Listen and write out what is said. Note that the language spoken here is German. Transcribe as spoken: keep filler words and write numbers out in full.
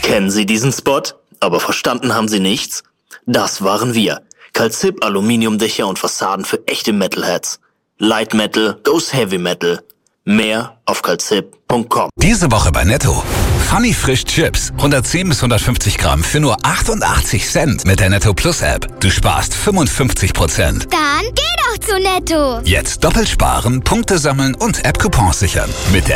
Kennen Sie diesen Spot? Aber verstanden haben Sie nichts? Das waren wir. Calzip Aluminiumdächer und Fassaden für echte Metalheads. Light Metal goes Heavy Metal. Mehr auf calzip punkt com. Diese Woche bei Netto. Funny Frisch Chips. hundertzehn bis hundertfünfzig Gramm für nur achtundachtzig Cent mit der Netto Plus App. Du sparst fünfundfünfzig Prozent. Dann geh doch zu Netto. Jetzt doppelt sparen, Punkte sammeln und App-Coupons sichern. Mit der